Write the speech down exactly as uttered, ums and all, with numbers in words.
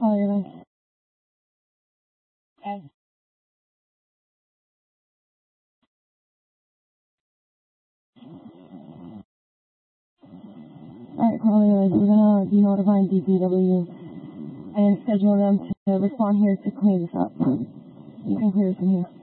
Collier. Okay. Alright, Collier, we're gonna be notifying D P W and schedule them to respond here to clean this up. You can clear it from here.